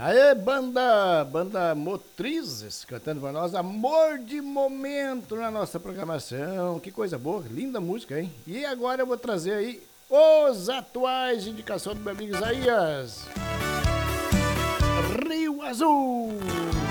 Aê, banda Motrizes, cantando para nós Amor de Momento na nossa programação. Que coisa boa, linda música, hein? E agora eu vou trazer aí os atuais indicações do meu amigo Isaías. Rio Azul.